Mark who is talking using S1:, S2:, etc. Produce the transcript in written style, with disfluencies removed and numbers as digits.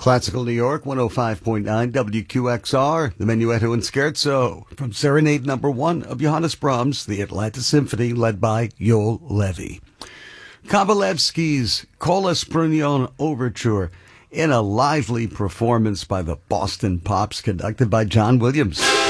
S1: Classical New York, 105.9 WQXR, the Menuetto and Scherzo, from Serenade Number 1 of Johannes Brahms, the Atlanta Symphony, led by Yoel Levi. Kabalevsky's Kola Sprunion Overture, in a lively performance by the Boston Pops, conducted by John Williams.